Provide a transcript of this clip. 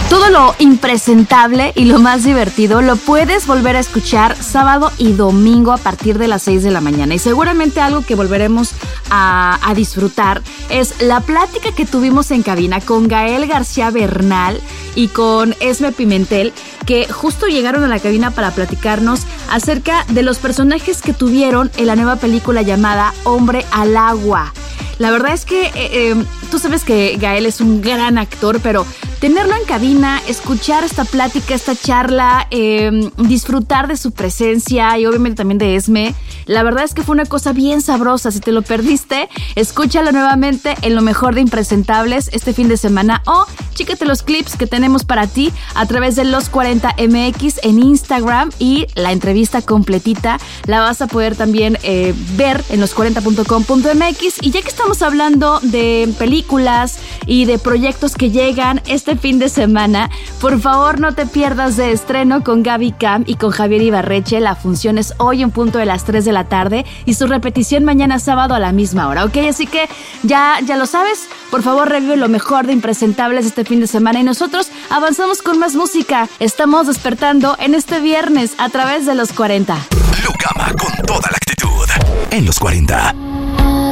Todo lo impresentable y lo más divertido lo puedes volver a escuchar sábado y domingo a partir de las 6 de la mañana. Y seguramente algo que volveremos a disfrutar es la plática que tuvimos en cabina con Gael García Bernal y con Esme Pimentel, que justo llegaron a la cabina para platicarnos acerca de los personajes que tuvieron en la nueva película llamada Hombre al Agua. La verdad es que tú sabes que Gael es un gran actor, pero tenerlo en cabina, escuchar esta plática, esta charla, disfrutar de su presencia y obviamente también de Esme, la verdad es que fue una cosa bien sabrosa. Si te lo perdiste, escúchalo nuevamente en Lo Mejor de Impresentables este fin de semana o chécate los clips que tenemos para ti a través de Los 40MX en Instagram, y la entrevista completita la vas a poder también ver en los40.com.mx. Y ya que estamos hablando de películas y de proyectos que llegan este fin de semana, por favor no te pierdas de estreno con Gaby Cam y con Javier Ibarreche. La función es hoy en punto de las 3 de la tarde y su repetición mañana sábado a la misma hora, ¿ok? Así que ya lo sabes, por favor revive Lo Mejor de Impresentables este fin de semana y nosotros avanzamos con más música. Estamos despertando en este viernes a través de Los 40. Lucama con toda la actitud en Los 40.